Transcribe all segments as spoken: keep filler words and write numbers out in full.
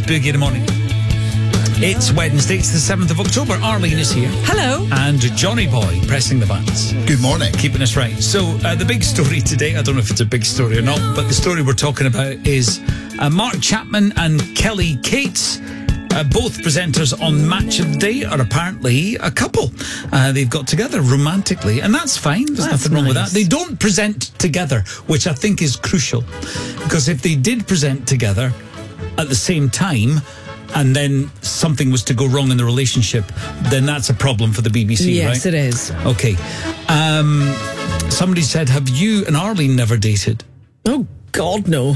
Boogie in the morning. It's Wednesday, it's the seventh of October. Arlene is here. Hello. And Johnny Boy pressing the buttons. Good morning. Keeping us right. So, uh, the big story today, I don't know if it's a big story or not, but the story we're talking about is uh, Mark Chapman and Kelly Cates. Uh, both presenters on Match of the Day are apparently a couple. Uh, they've got together romantically, and that's fine. There's that's nothing wrong nice. with that. They don't present together, which I think is crucial. Because if they did present together at the same time, and then something was to go wrong in the relationship, then that's a problem for the B B C, yes, right? Yes, it is. Okay. Um, somebody said, have you and Arlene never dated? Oh, God, no.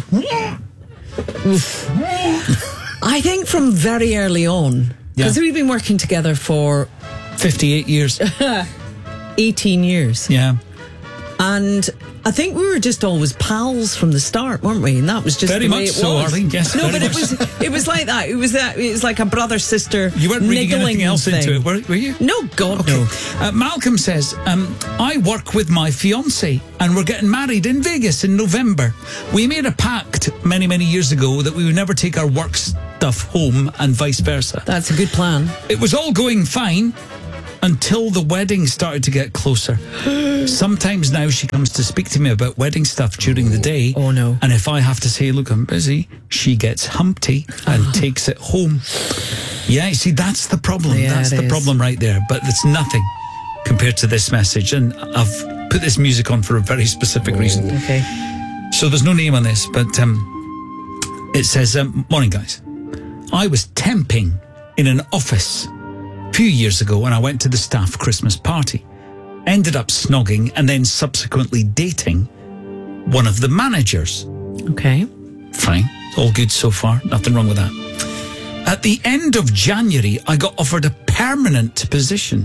I think from very early on, because Yeah. we've been working together for fifty-eight years. eighteen years. Yeah. And I think we were just always pals from the start, weren't we? And that was just Very the way much it so, was. Arlene, yes, No, very but it much was it was like that. It was that. It was like a brother sister. You weren't reading niggling anything else thing. into it, were, were you? No, God, Okay. no. Uh, Malcolm says, um, I work with my fiancé and we're getting married in Vegas in November. We made a pact many, many years ago that we would never take our work stuff home and vice versa. That's a good plan. It was all going fine until the wedding started to get closer. Sometimes now she comes to speak to me about wedding stuff during the day. Oh, no. And if I have to say, look, I'm busy, she gets humpty and takes it home. Yeah, you see, that's the problem. Yeah, that's it the is. problem right there. But it's nothing compared to this message. And I've put this music on for a very specific reason. Okay. So there's no name on this, but um, it says, um, morning, guys. I was temping in an office a few years ago when I went to the staff Christmas party. Ended up snogging and then subsequently dating one of the managers. Okay. Fine. It's all good so far. Nothing wrong with that. At the end of January, I got offered a permanent position,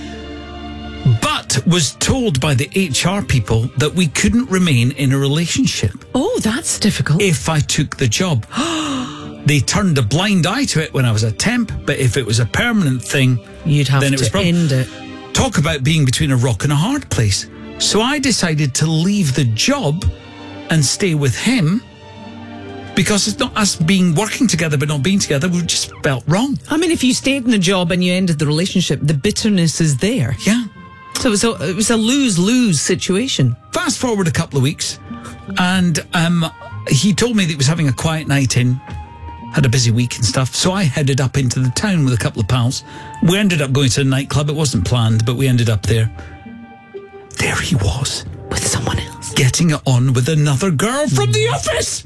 but was told by the H R people that we couldn't remain in a relationship Oh, that's difficult. if I took the job. They turned a blind eye to it when I was a temp, but if it was a permanent thing, You'd have then it to was prob- end it. Talk about being between a rock and a hard place. So I decided to leave the job and stay with him because it's not us being working together but not being together. We just felt wrong. I mean, if you stayed in a job and you ended the relationship, the bitterness is there. Yeah. So it was a, it was a lose-lose situation. Fast forward a couple of weeks, and um, he told me that he was having a quiet night in, had a busy week and stuff, so I headed up into the town with a couple of pals. We ended up going to a nightclub. It wasn't planned, but we ended up there. There he was, With someone else. getting it on with another girl from the office.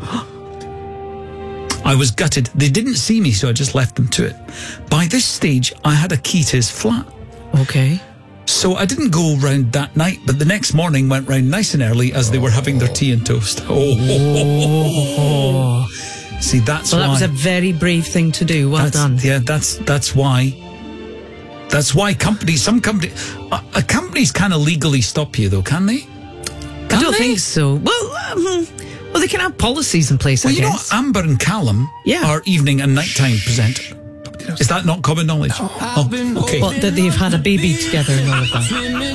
I was gutted. They didn't see me, so I just left them to it. By this stage, I had a key to his flat. Okay. So I didn't go round that night, but the next morning went round nice and early as they were having their tea and toast. Oh, Oh. see, that's Well, that why. was a very brave thing to do. Well that's, done. Yeah, that's that's why. That's why companies, some companies, uh, uh, companies kind of legally stop you, though, can they? I Can don't they? think so. Well, um, well, they can have policies in place, Well, I you know, guess. Amber and Callum Yeah. are evening and nighttime presenter. Is that not common knowledge? Oh, okay. What, that they've had a baby together and all of that.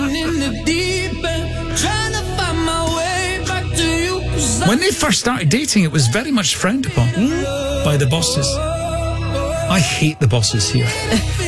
When they first started dating, it was very much frowned upon by the bosses. I hate the bosses here.